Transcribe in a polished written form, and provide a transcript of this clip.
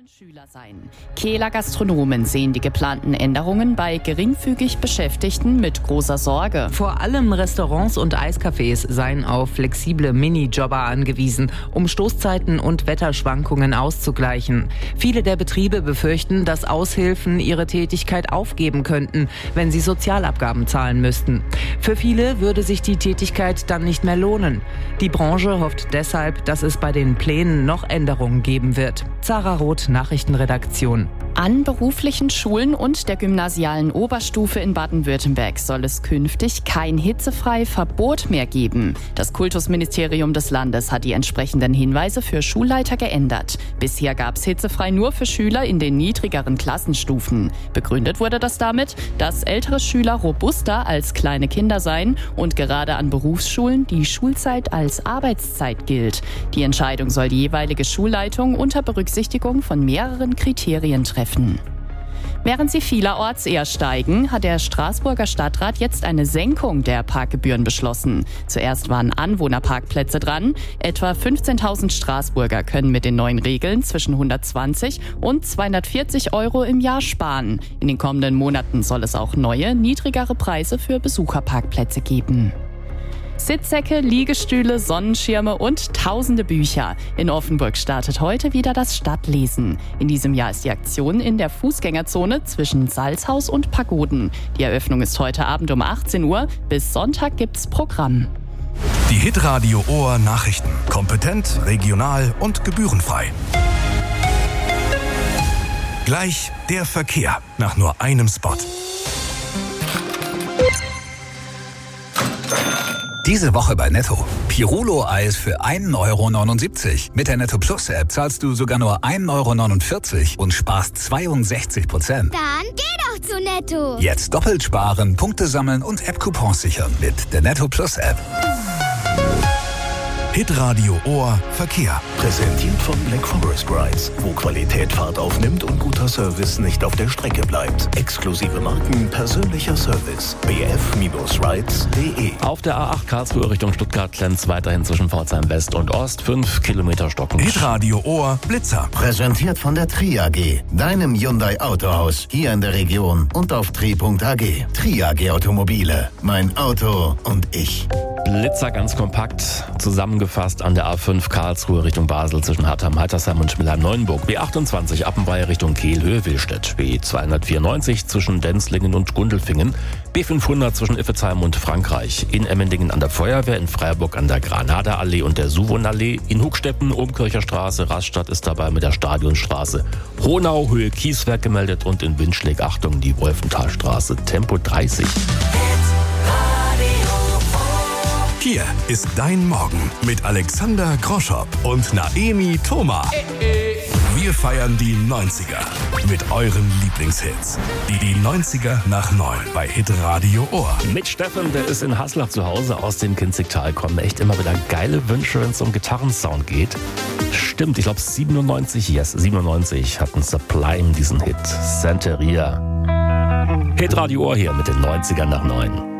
sollen Schüler sein. Kehler Gastronomen sehen die geplanten Änderungen bei geringfügig Beschäftigten mit großer Sorge. Vor allem Restaurants und Eiscafés seien auf flexible Minijobber angewiesen, um Stoßzeiten und Wetterschwankungen auszugleichen. Viele der Betriebe befürchten, dass Aushilfen ihre Tätigkeit aufgeben könnten, wenn sie Sozialabgaben zahlen müssten. Für viele würde sich die Tätigkeit dann nicht mehr lohnen. Die Branche hofft deshalb, dass es bei den Plänen noch Änderungen geben wird. Sarah Roth, Nachrichtenredaktion. An beruflichen Schulen und der gymnasialen Oberstufe in Baden-Württemberg soll es künftig kein Hitzefrei-Verbot mehr geben. Das Kultusministerium des Landes hat die entsprechenden Hinweise für Schulleiter geändert. Bisher gab es hitzefrei nur für Schüler in den niedrigeren Klassenstufen. Begründet wurde das damit, dass ältere Schüler robuster als kleine Kinder seien und gerade an Berufsschulen die Schulzeit als Arbeitszeit gilt. Die Entscheidung soll die jeweilige Schulleitung unter Berücksichtigung von mehreren Kriterien treffen. Während sie vielerorts eher steigen, hat der Straßburger Stadtrat jetzt eine Senkung der Parkgebühren beschlossen. Zuerst waren Anwohnerparkplätze dran. Etwa 15.000 Straßburger können mit den neuen Regeln zwischen 120 und 240 € im Jahr sparen. In den kommenden Monaten soll es auch neue, niedrigere Preise für Besucherparkplätze geben. Sitzsäcke, Liegestühle, Sonnenschirme und tausende Bücher. In Offenburg startet heute wieder das Stadtlesen. In diesem Jahr ist die Aktion in der Fußgängerzone zwischen Salzhaus und Pagoden. Die Eröffnung ist heute Abend um 18 Uhr. Bis Sonntag gibt's Programm. Die Hitradio Ohr Nachrichten. Kompetent, regional und gebührenfrei. Gleich der Verkehr nach nur einem Spot. Diese Woche bei Netto. Pirulo-Eis für 1,79 €. Mit der Netto Plus App zahlst du sogar nur 1,49 € und sparst 62%. Dann geh doch zu Netto. Jetzt doppelt sparen, Punkte sammeln und App-Coupons sichern mit der Netto Plus App. Hitradio Ohr Verkehr. Präsentiert von Black Forest Rides, wo Qualität Fahrt aufnimmt und guter Service nicht auf der Strecke bleibt. Exklusive Marken, persönlicher Service. bf-rides.de. Auf der A8 Karlsruhe Richtung Stuttgart-Lenz weiterhin zwischen Pforzheim West und Ost 5 Kilometer stockend. Hitradio Ohr Blitzer. Präsentiert von der Tri-AG, deinem Hyundai Autohaus hier in der Region und auf tri.ag. Tri-AG Automobile, mein Auto und ich. Blitzer ganz kompakt zusammengefasst an der A5 Karlsruhe Richtung Basel zwischen Hartheim, Heitersheim und Schmillheim-Neuenburg. B28 Appenweier Richtung Kehl, Höhe Willstedt. B294 zwischen Denzlingen und Gundelfingen. B500 zwischen Iffezheim und Frankreich. In Emmendingen an der Feuerwehr, in Freiburg an der Granada-Allee und der Suwon-Allee. In Hugstetten, Umkircher Straße, Rastatt ist dabei mit der Stadionstraße. Honau, Höhe Kieswerk gemeldet und in Windschläg, Achtung, die Wolfenthalstraße, Tempo 30. Hier ist dein Morgen mit Alexander Groschop und Naemi Thoma. Wir feiern die 90er mit euren Lieblingshits. Die 90er nach 9 bei Hitradio Ohr. Mit Steffen, der ist in Haslach zu Hause aus dem Kinzigtal, kommen echt immer wieder geile Wünsche, wenn es um Gitarrensound geht. Stimmt, ich glaube 97 hatten Sublime diesen Hit. Santeria. Hitradio Ohr hier mit den 90er nach 9.